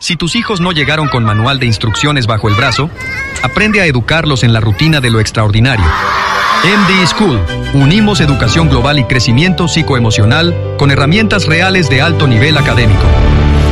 Si tus hijos no llegaron con manual de instrucciones bajo el brazo, aprende a educarlos en la rutina de lo extraordinario. MD School. Unimos educación global y crecimiento psicoemocional con herramientas reales de alto nivel académico.